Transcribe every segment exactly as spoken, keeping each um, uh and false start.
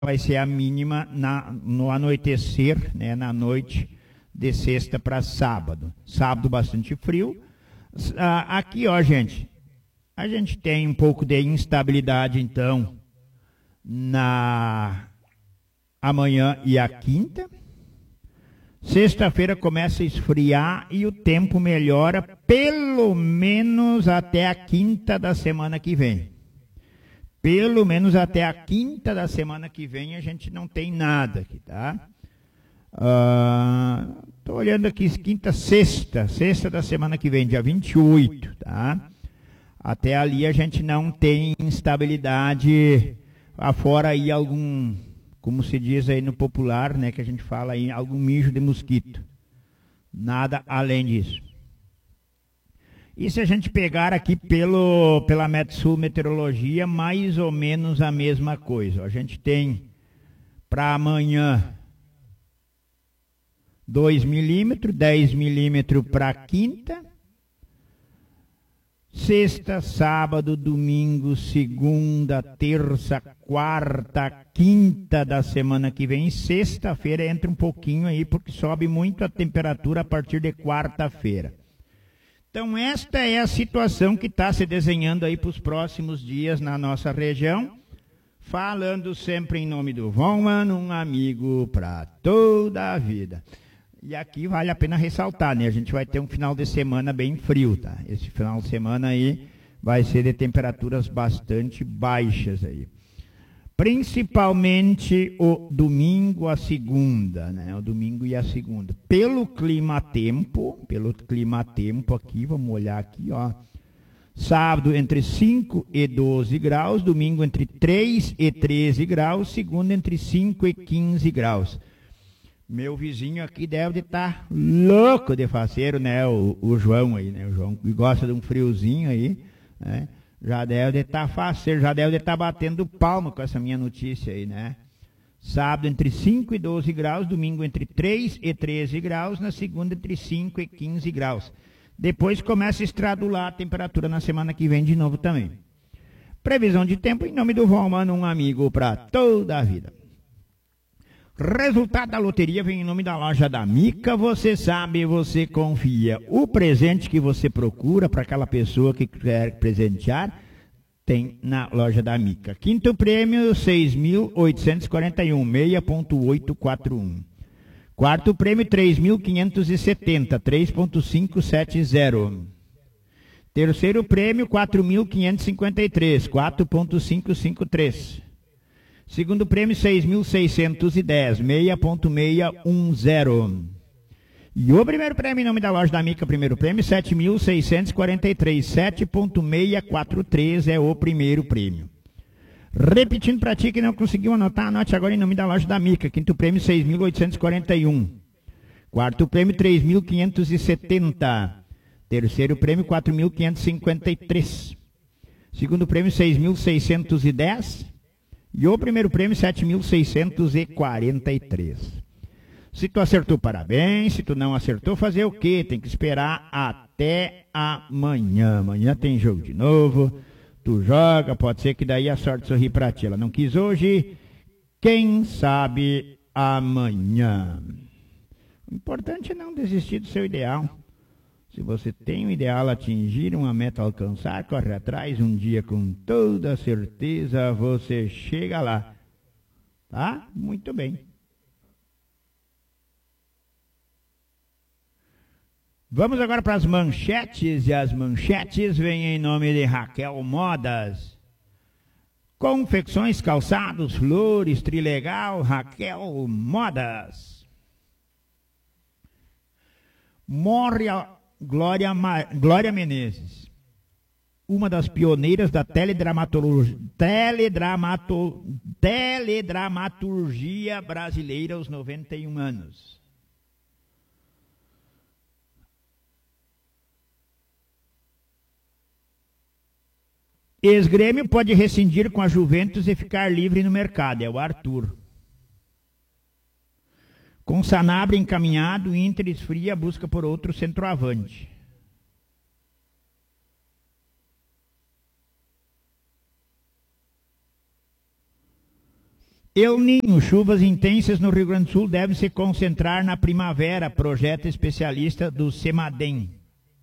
vai ser a mínima na, no anoitecer, né, na noite de sexta para sábado. Sábado bastante frio. Ah, aqui, ó, gente, a gente tem um pouco de instabilidade, então, na amanhã e a quinta. Sexta-feira começa a esfriar e o tempo melhora pelo menos até a quinta da semana que vem. Pelo menos até a quinta da semana que vem a gente não tem nada aqui, tá? Estou uh, olhando aqui, quinta, sexta, sexta da semana que vem, dia vinte e oito, tá? Até ali a gente não tem instabilidade, afora aí algum, como se diz aí no popular, né, que a gente fala aí, algum mijo de mosquito. Nada além disso. E se a gente pegar aqui pelo, pela Metsul Meteorologia, mais ou menos a mesma coisa. A gente tem para amanhã dois milímetros, dez milímetros para quinta, sexta, sábado, domingo, segunda, terça, quarta, quinta da semana que vem. Sexta-feira entra um pouquinho aí, porque sobe muito a temperatura a partir de quarta-feira. Então esta é a situação que está se desenhando aí para os próximos dias na nossa região. Falando sempre em nome do Vonman, um amigo para toda a vida. E aqui vale a pena ressaltar, né? A gente vai ter um final de semana bem frio, tá? Esse final de semana aí vai ser de temperaturas bastante baixas aí. Principalmente o domingo, a segunda, né? O domingo e a segunda. Pelo clima-tempo, pelo clima-tempo aqui, vamos olhar aqui, ó. Sábado entre cinco e doze graus, domingo entre três e treze graus, segunda entre cinco e quinze graus. Meu vizinho aqui deve estar louco de faceiro, né? O, o João aí, né? O João que gosta de um friozinho aí, né? Já deve estar faceiro, já deve estar batendo palma com essa minha notícia aí, né? Sábado entre cinco e doze graus, domingo entre três e treze graus, na segunda entre cinco e quinze graus. Depois começa a estradular a temperatura na semana que vem de novo também. Previsão de tempo em nome do Vonman, um amigo para toda a vida. Resultado da loteria vem em nome da loja da Mica. Você sabe, você confia. O presente que você procura para aquela pessoa que quer presentear, tem na loja da Mica. Quinto prêmio, seis mil oitocentos e quarenta e um, seis ponto oito quatro um. Quarto prêmio, três mil quinhentos e setenta, três ponto cinco sete zero. Terceiro prêmio, quatro mil quinhentos e cinquenta e três, quatro ponto cinco cinco três. Segundo prêmio, seis mil seiscentos e dez, seis ponto seis um zero. E o primeiro prêmio em nome da loja da Mica, primeiro prêmio, sete mil seiscentos e quarenta e três, sete ponto seis quatro três é o primeiro prêmio. Repetindo para ti que não conseguiu anotar, anote agora em nome da loja da Mica. Quinto prêmio, seis mil oitocentos e quarenta e um. Quarto prêmio, três mil quinhentos e setenta. Terceiro prêmio, quatro mil quinhentos e cinquenta e três. Segundo prêmio, seis mil seiscentos e dez. E o primeiro prêmio, sete mil seiscentos e quarenta e três. Se tu acertou, parabéns. Se tu não acertou, fazer o quê? Tem que esperar até amanhã. Amanhã tem jogo de novo. Tu joga, pode ser que daí a sorte sorri pra ti. Ela não quis hoje, quem sabe amanhã. O importante é não desistir do seu ideal. Se você tem um ideal a atingir, uma meta a alcançar, corre atrás, um dia com toda certeza você chega lá. Tá? Muito bem. Vamos agora para as manchetes, e as manchetes vêm em nome de Raquel Modas. Confecções, calçados, flores, trilegal, Raquel Modas. Morre a Glória, Ma... Glória Menezes, uma das pioneiras da teledramatologia, teledramato... teledramaturgia brasileira aos noventa e um anos. Ex-Grêmio pode rescindir com a Juventus e ficar livre no mercado, é o Arthur. Com Sanabria encaminhado, Inter esfria a busca por outro centroavante. El Ninho, chuvas intensas no Rio Grande do Sul devem se concentrar na primavera, projeto especialista do CEMADEM.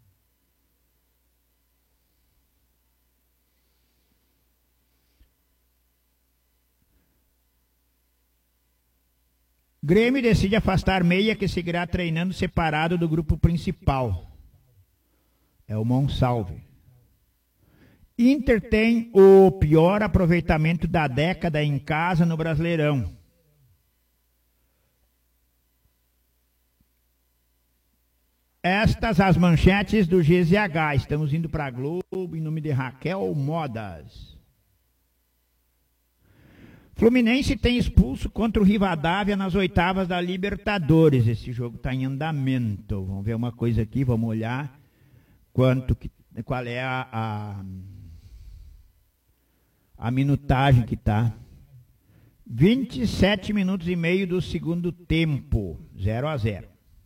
Grêmio decide afastar meia que seguirá treinando separado do grupo principal. É o Monsalve. Inter tem o pior aproveitamento da década em casa no Brasileirão. Estas as manchetes do G Z H. Estamos indo para a Globo em nome de Raquel Modas. Fluminense tem expulso contra o Rivadavia nas oitavas da Libertadores. Esse jogo está em andamento. Vamos ver uma coisa aqui, vamos olhar quanto que, qual é a, a, a minutagem que está. vinte e sete minutos e meio do segundo tempo, zero a zero.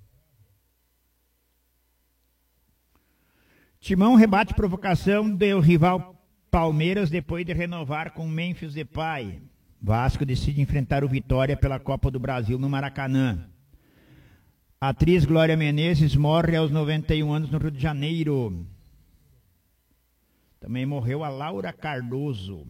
Timão rebate provocação do rival Palmeiras depois de renovar com Memphis Depay. Vasco decide enfrentar o Vitória pela Copa do Brasil no Maracanã. A atriz Glória Menezes morre aos noventa e um anos no Rio de Janeiro. Também morreu a Laura Cardoso.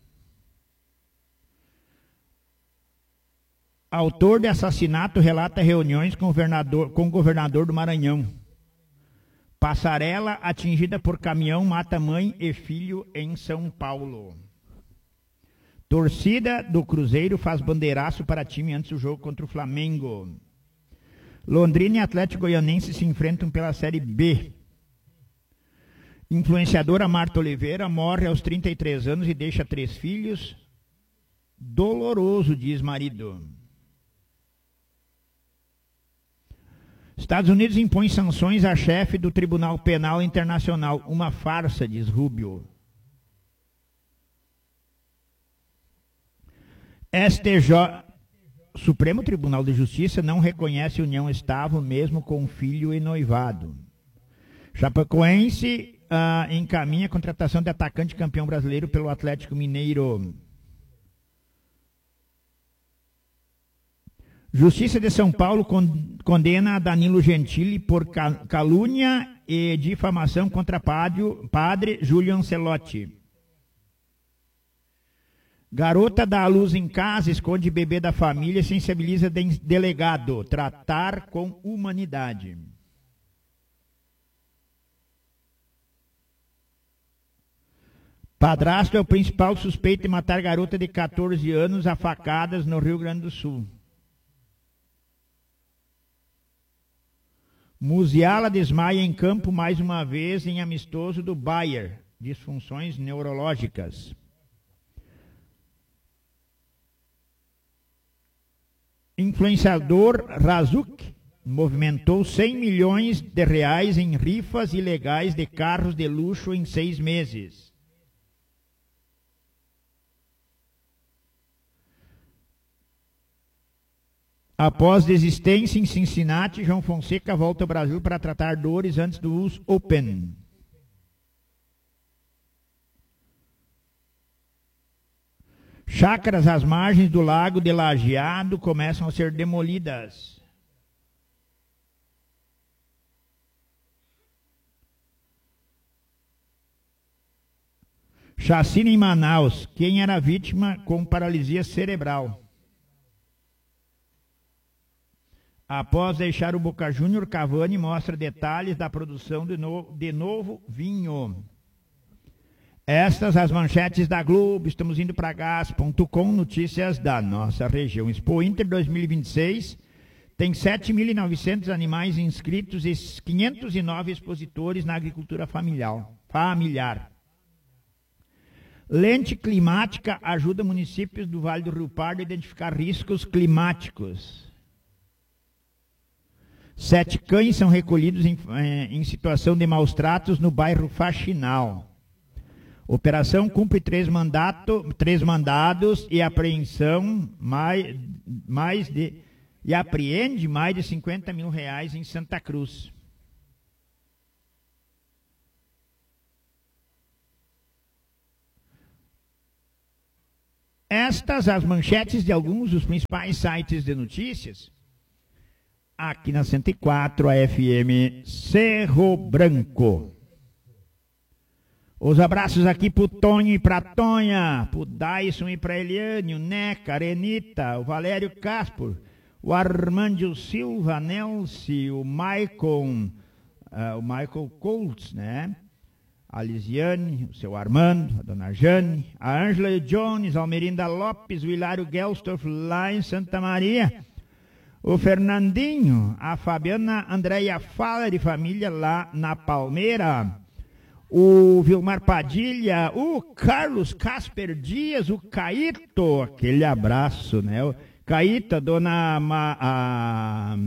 Autor de assassinato relata reuniões com o governador, com o governador do Maranhão. Passarela atingida por caminhão mata mãe e filho em São Paulo. Torcida do Cruzeiro faz bandeiraço para time antes do jogo contra o Flamengo. Londrina e Atlético Goianense se enfrentam pela Série B. Influenciadora Marta Oliveira morre aos trinta e três anos e deixa três filhos. Doloroso, diz marido. Estados Unidos impõe sanções à chefe do Tribunal Penal Internacional. Uma farsa, diz Rubio. S T J, Supremo Tribunal de Justiça não reconhece união estável mesmo com filho e noivado. Chapecoense ah, encaminha a contratação de atacante campeão brasileiro pelo Atlético Mineiro. Justiça de São Paulo condena Danilo Gentili por calúnia e difamação contra padre, padre Júlio Ancelotti. Garota dá à luz em casa, esconde bebê da família, sensibiliza delegado. Tratar com humanidade. Padrasto é o principal suspeito de matar garota de quatorze anos a facadas no Rio Grande do Sul. Musiala desmaia em campo mais uma vez em amistoso do Bayern. Disfunções neurológicas. Influenciador Razuk movimentou cem milhões de reais em rifas ilegais de carros de luxo em seis meses. Após desistência em Cincinnati, João Fonseca volta ao Brasil para tratar dores antes do U S Open. Chácaras às margens do lago de Lajeado começam a ser demolidas. Chacina em Manaus. Quem era vítima com paralisia cerebral? Após deixar o Boca Júnior, Cavani mostra detalhes da produção de, no, de novo vinho. Estas as manchetes da Globo. Estamos indo para gás ponto com, notícias da nossa região. Expo Inter dois mil e vinte e seis tem sete mil e novecentos animais inscritos e quinhentos e nove expositores na agricultura familiar. familiar. Lente climática ajuda municípios do Vale do Rio Pardo a identificar riscos climáticos. Sete cães são recolhidos em, em situação de maus tratos no bairro Faxinal. Operação cumpre três, mandato, três mandados e apreensão mais, mais de, e apreende mais de cinquenta mil reais em Santa Cruz. estas as manchetes de alguns dos principais sites de notícias. Aqui na cento e quatro, a F M Cerro Branco. Os abraços aqui pro Tonho e pra Tonha, pro Dyson e pra Eliane, o Neca, a Arenita, o Valério Caspor, o Armândio Silva, Nelci, o Michael, uh, o Michael Colts, né? A Lisiane, o seu Armando, a dona Jane, a Ângela Jones, a Almerinda Lopes, o Hilário Gelstorff lá em Santa Maria, o Fernandinho, a Fabiana Andréia Fala de família lá na Palmeira, o Vilmar Padilha, o Carlos Casper Dias, o Caíto, aquele abraço, né? O Caíto, a dona Ma, a,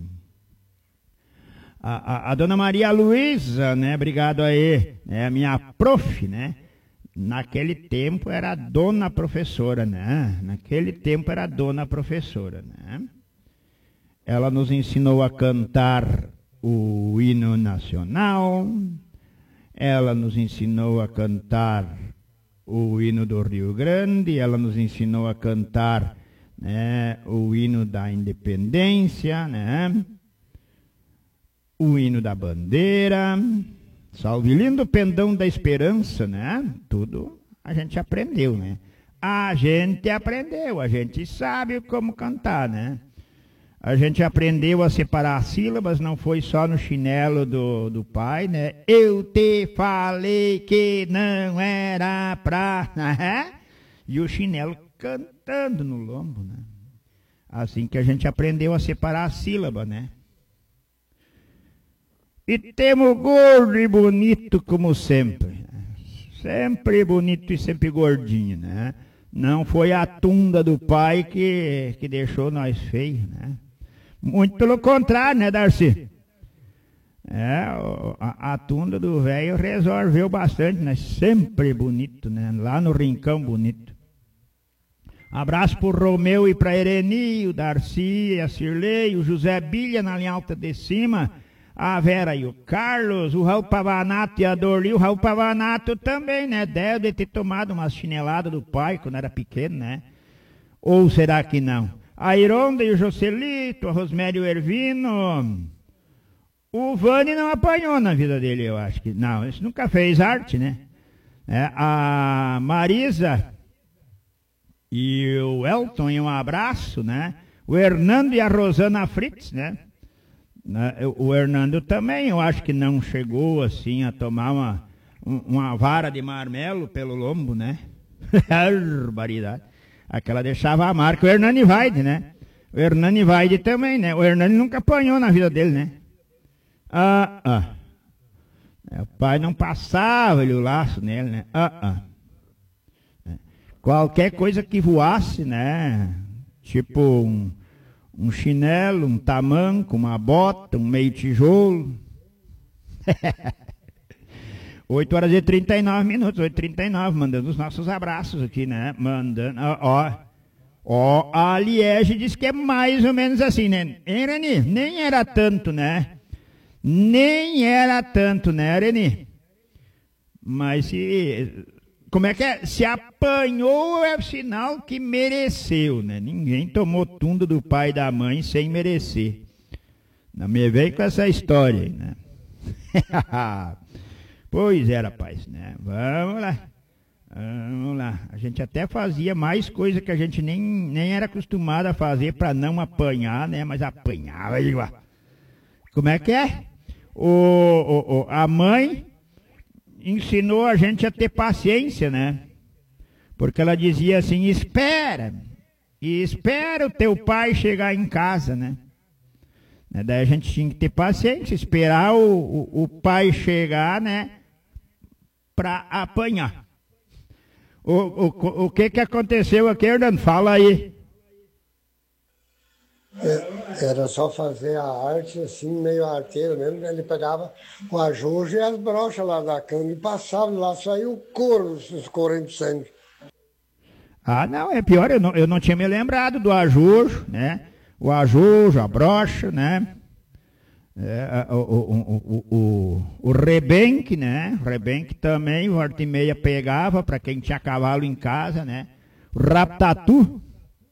a, a, a dona Maria Luísa, né? Obrigado aí, é a minha prof, né? Naquele tempo era dona professora, né? Naquele tempo era dona professora, né? Ela nos ensinou a cantar o hino nacional. Ela nos ensinou a cantar o hino do Rio Grande, ela nos ensinou a cantar, né, o hino da independência, né, o hino da bandeira, salve lindo pendão da esperança, né, tudo a gente aprendeu, né, a gente aprendeu, a gente sabe como cantar, né. A gente aprendeu a separar as sílabas, não foi só no chinelo do, do pai, né? Eu te falei que não era pra... Né? E o chinelo cantando no lombo, né? Assim que a gente aprendeu a separar as sílabas, né? E temos gordo e bonito como sempre. Né? Sempre bonito e sempre gordinho, né? Não foi a tunda do pai que, que deixou nós feios, né? Muito pelo contrário, né, Darcy? É, a, a tunda do velho resolveu bastante, né? Sempre bonito, né? Lá no Rincão Bonito. Abraço pro Romeu e pra Ereni, o Darcy, a Cirlei, o José Bilha na linha alta de cima, a Vera e o Carlos, o Raul Pavanato e a Dorli. O Raul Pavanato também, né? Deve ter tomado uma chinelada do pai quando era pequeno, né? Ou será que não? A Ironda e o Joselito, a Rosemary e o Ervino. O Vani não apanhou na vida dele, eu acho que. Não, isso nunca fez arte, né? É, a Marisa e o Elton, e um abraço, né? O Hernando e a Rosana Fritz, né? O Hernando também, eu acho que não chegou assim a tomar uma, uma vara de marmelo pelo lombo, né? Barbaridade. Aquela deixava a marca. O Hernani Vaide, né? O Hernani Vaide também, né? O Hernani nunca apanhou na vida dele, né? Ah, ah. O pai não passava o laço nele, né? Ah, ah. Qualquer coisa que voasse, né? Tipo um, um chinelo, um tamanco, uma bota, um meio tijolo. oito horas e trinta e nove minutos, oito e trinta e nove, mandando os nossos abraços aqui, né? Mandando, ó, ó, a Liege diz que é mais ou menos assim, né? Hein, Reni? Nem era tanto, né? Nem era tanto, né, Reni? Mas se, como é que é? Se apanhou é o sinal que mereceu, né? Ninguém tomou tundo do pai e da mãe sem merecer. Não me vem com essa história aí, né? Pois é, rapaz, né? Vamos lá. Vamos lá. A gente até fazia mais coisa que a gente nem, nem era acostumado a fazer para não apanhar, né? Mas apanhava igual. Como é que é? O, o, o, a mãe ensinou a gente a ter paciência, né? Porque ela dizia assim, espera. E espera o teu pai chegar em casa, né? Daí a gente tinha que ter paciência, esperar o, o, o pai chegar, né? Para apanhar. O, o, o que que aconteceu aqui, Hernando? Fala aí. É, era só fazer a arte assim, meio arteiro mesmo. Ele pegava o ajuste e as brochas lá da cama e passava lá, saiu o couro, os correntes de sangue. Ah, não, é pior, eu não, eu não tinha me lembrado do ajujo, né? O ajujo, a brocha, né? É, o, o, o, o, o rebenque, né? O rebenque também, volta e meia pegava para quem tinha cavalo em casa, né? Raptatu.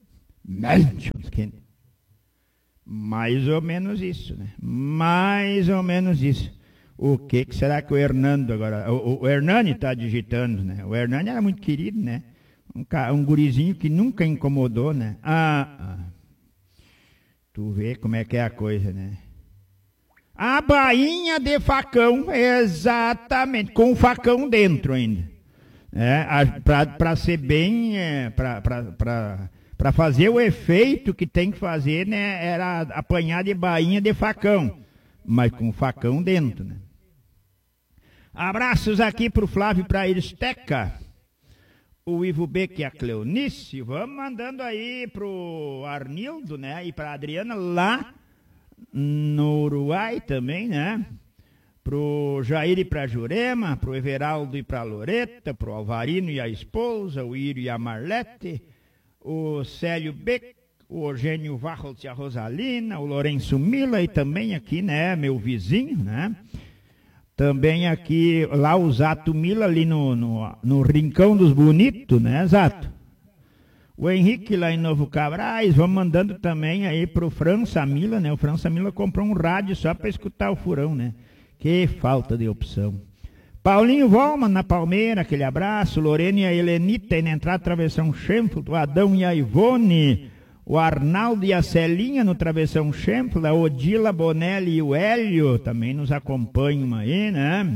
Mais ou menos isso, né? Mais ou menos isso. O que, que será que o Hernando agora... O, o Hernani está digitando, né? O Hernani era muito querido, né? Um, um gurizinho que nunca incomodou, né? Ah, ah. Tu vê como é que é a coisa, né? A bainha de facão, exatamente, com o facão dentro ainda. É, para ser bem... É, para fazer o efeito que tem que fazer, né? Era apanhar de bainha de facão. Mas com o facão dentro, né? Abraços aqui para o Flávio e para a Iristeca. O Ivo Beck e a Cleonice, vamos mandando aí pro Arnildo, né? E pra Adriana lá no Uruguai também, né? Pro Jair e pra Jurema, pro Everaldo e pra Loreta, pro Alvarino e a esposa, o Írio e a Marlete, o Célio Beck, o Eugênio Varros e a Rosalina, o Lourenço Mila e também aqui, né? Meu vizinho, né? Também aqui, lá o Zato Mila, ali no, no, no Rincão dos Bonitos, né, Zato? O Henrique lá em Novo Cabrais, vamos mandando também aí pro França Mila, né? O França Mila comprou um rádio só para escutar o furão, né? Que falta de opção. Paulinho Volman na Palmeira, aquele abraço. Lorena e a Helenita aí na entrada, Travessão Schenfeld, o Adão e a Ivone. O Arnaldo e a Celinha no Travessão Schenfeld, a Odila Bonelli e o Hélio também nos acompanham aí, né?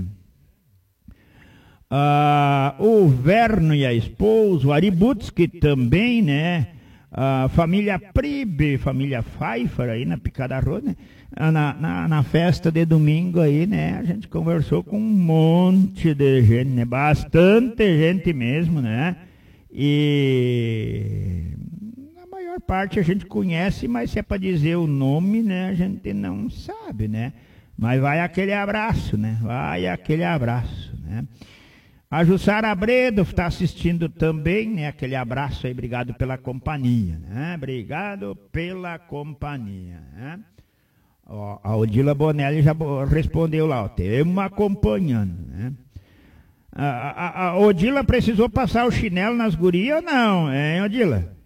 Ah, o Verno e a esposa, o Aributski também, né? A família Pribe, família Pfeiffer aí na Picada Rosa, né? Na, na, na festa de domingo aí, né? A gente conversou com um monte de gente, né? Bastante gente mesmo, né? E... parte a gente conhece, mas se é para dizer o nome, né, a gente não sabe, né? Mas vai aquele abraço, né? Vai aquele abraço, né? A Jussara Bredo está assistindo também, né? Aquele abraço aí, obrigado pela companhia, né? Obrigado pela companhia, né? Ó, a Odila Bonelli já respondeu lá, ó, temos acompanhando, né? A, a, a Odila precisou passar o chinelo nas gurias ou não, hein, Odila?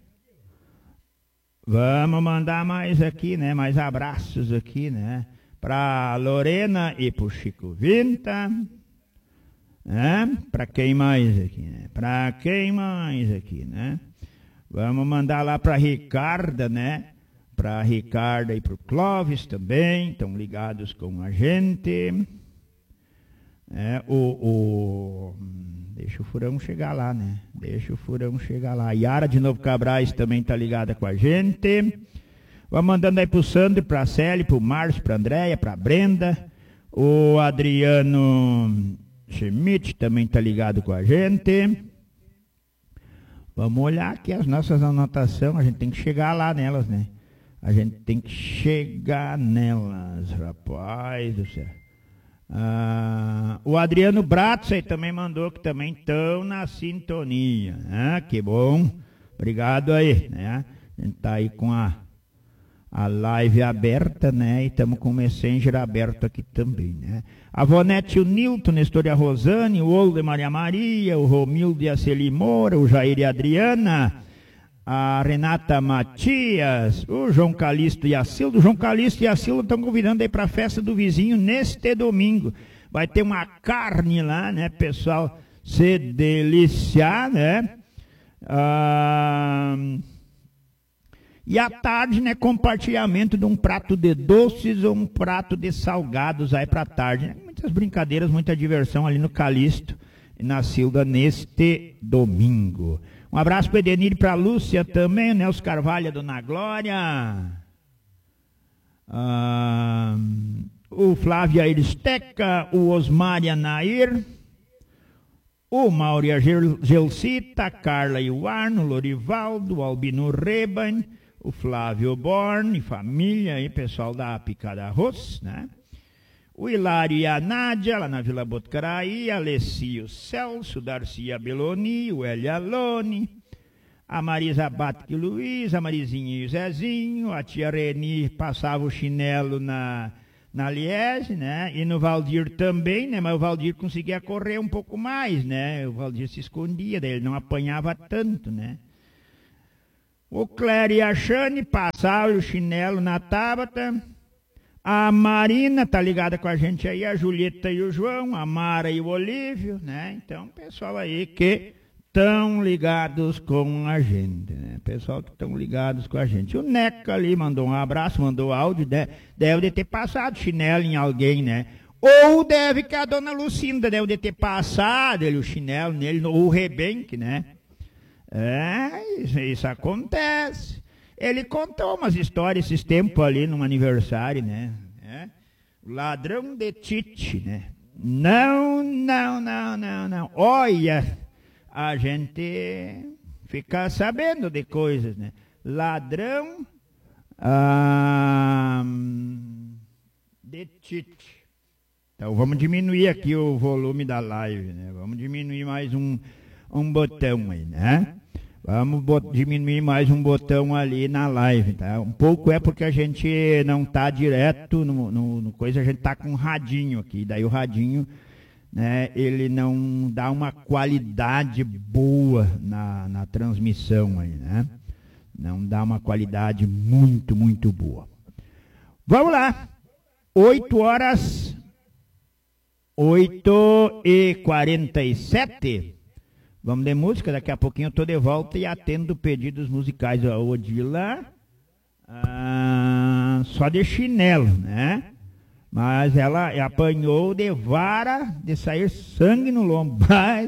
Vamos mandar mais aqui, né? Mais abraços aqui, né? Para Lorena e para o Chico Vinta. Né? Para quem mais aqui, né? Para quem mais aqui, né? Vamos mandar lá para Ricarda, né? Para Ricarda e para o Clóvis também. Estão ligados com a gente. É, o... o Deixa o furão chegar lá, né? Deixa o furão chegar lá. A Yara de Novo Cabrais também tá ligada com a gente. Vamos mandando aí pro Sandro, pra Célia, pro Márcio, pra Andréia, pra Brenda. O Adriano Schmidt também tá ligado com a gente. Vamos olhar aqui as nossas anotações. A gente tem que chegar lá nelas, né? A gente tem que chegar nelas, rapaz do céu. Ah, o Adriano Bratz aí também mandou que também estão na sintonia, né? Que bom, obrigado aí, né? A gente tá aí com a, a live aberta, né? E estamos com o Messenger aberto aqui também, né? A Vonete, o Nilton, Nestor e a Rosane, o Oldo e Maria Maria, o Romildo e a Celi Moura, o Jair e a Adriana, a Renata Matias, o João Calixto e a Silda. O João Calixto e a Silda estão convidando aí para a festa do vizinho neste domingo. Vai ter uma carne lá, né, pessoal, se deliciar, né? Ah, e à tarde, né, compartilhamento de um prato de doces ou um prato de salgados aí para a tarde. Né? Muitas brincadeiras, muita diversão ali no Calixto e na Silda neste domingo. Um abraço para o Edenir e para a Lúcia também, o Nelson Carvalho, a Dona Glória. Ah, o Flávio Iristeca, o Osmar e a Nair. O Mauro e a Gelcita, a Carla e o Arno, o Lorivaldo, o Albino Reban, o Flávio Born e família, e pessoal da Picada Arroz, né? O Hilário e a Nádia, lá na Vila Botucaraí, a Alessi e o Celso, o Darcy e a Beloni, o Elia Lone, a Marisa Batque Luiz, a Marizinha e o Zezinho, a tia Reni passava o chinelo na, na Liege, né? E no Valdir também, né? Mas o Valdir conseguia correr um pouco mais, né? O Valdir se escondia, daí ele não apanhava tanto, né? O Clério e a Xane passaram o chinelo na Tabata. A Marina tá ligada com a gente aí, a Julieta e o João, a Mara e o Olívio, né? Então, pessoal aí que estão ligados com a gente, né? Pessoal que estão ligados com a gente. O Neca ali mandou um abraço, mandou áudio, deve de ter passado chinelo em alguém, né? Ou deve que a dona Lucinda deve de ter passado ele, o chinelo nele, ou o rebenque, né? É, isso, isso acontece. Ele contou umas histórias esses tempos ali num aniversário, né? É. Ladrão de Tite, né? Não, não, não, não, não. Olha, a gente fica sabendo de coisas, né? Ladrão ah, de Tite. Então vamos diminuir aqui o volume da live, né? Vamos diminuir mais um, um botão aí, né? Vamos diminuir mais um botão ali na live, tá? Um pouco é porque a gente não tá direto no, no, no coisa, a gente tá com um radinho aqui. Daí o radinho, né, ele não dá uma qualidade boa na, na transmissão aí, né? Não dá uma qualidade muito, muito boa. Vamos lá. oito horas, oito e quarenta e sete. Vamos de música, daqui a pouquinho eu estou de volta e atendo pedidos musicais. A Odila, ah, só de chinelo, né? Mas ela apanhou de vara de sair sangue no lombo.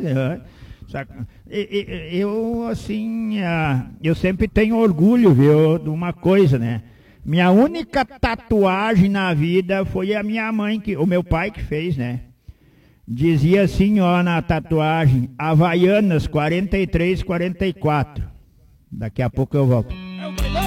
Eu, assim, eu sempre tenho orgulho, viu, de uma coisa, né? Minha única tatuagem na vida foi a minha mãe, que, o meu pai que fez, né? Dizia assim, ó, na tatuagem, Havaianas quarenta e três, quarenta e quatro. Daqui a pouco eu volto.